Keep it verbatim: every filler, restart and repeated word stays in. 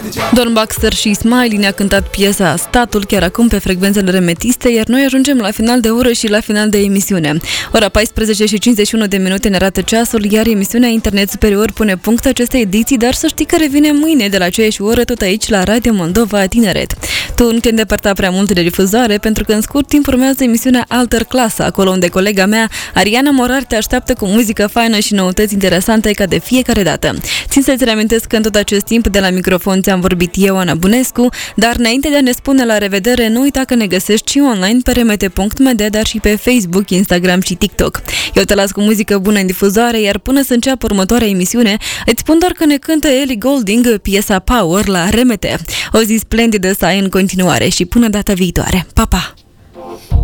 Don Baxter și Smiley ne-a cântat piesa Statul chiar acum pe frecvențele remetiste, iar noi ajungem la final de oră și la final de emisiune. Ora paisprezece și cincizeci și unu de minute ne arată ceasul, iar emisiunea Internet Superior pune punct acestei ediții, dar să știi că revine mâine de la aceeași oră tot aici la Radio Moldova Tineret. Tu nu te îndepărta prea mult de difuzare, pentru că în scurt timp urmează emisiunea Alter Clasa, acolo unde colega mea, Ariana Morar, te așteaptă cu muzică faină și noutăți interesante ca de fiecare dată. Țin să-ți reamintesc că în tot acest timp de la microfon ți-am vorbit eu, Ana Bunescu, dar înainte de a ne spune la revedere, nu uita că ne găsești și online pe remete punct m d, dar și pe Facebook, Instagram și TikTok. Eu te las cu muzică bună în difuzare, iar până să înceapă următoarea emisiune, îți spun doar că ne cântă Ellie Goulding piesa Power la Remete. O zi splendidă să ai în continuare și până data viitoare. Pa, pa!